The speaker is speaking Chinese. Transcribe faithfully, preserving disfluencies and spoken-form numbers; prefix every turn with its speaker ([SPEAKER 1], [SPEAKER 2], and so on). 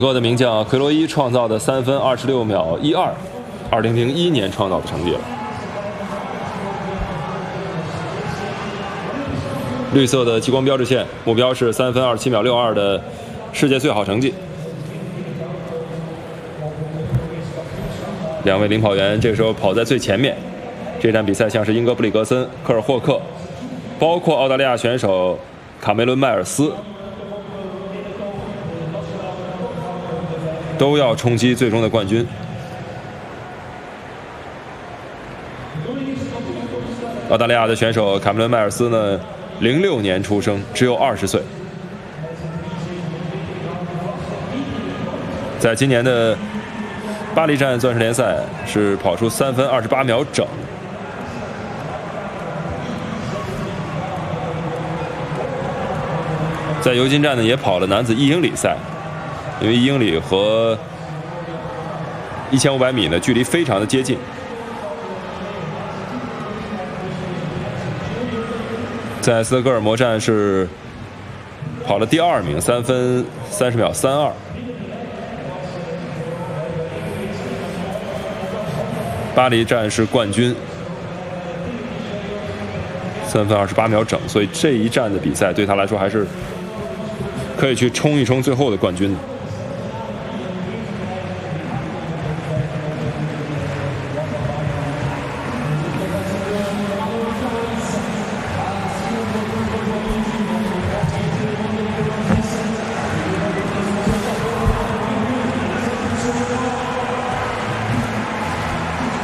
[SPEAKER 1] 个的名将奎罗伊创造的三分二十六秒一二，二零零一年创造的成绩了。绿色的激光标志线，目标是三分二十七秒六二的世界最好成绩。两位领跑员这个时候跑在最前面。这场比赛像是英格布里格森、科尔霍克，包括澳大利亚选手卡梅伦迈尔斯。 都要冲击最终的冠军。澳大利亚的选手卡梅伦·迈尔斯呢，零六年出生，只有二十岁。在今年的巴黎站钻石联赛是跑出三分二十八秒整。在尤金站呢，也跑了男子一英里赛。 因为一英里和一千五百米呢距离非常的接近，在斯德哥尔摩站是跑了第二名，三分三十秒三二。巴黎站是冠军，三分二十八秒整，所以这一站的比赛对他来说还是可以去冲一冲最后的冠军的。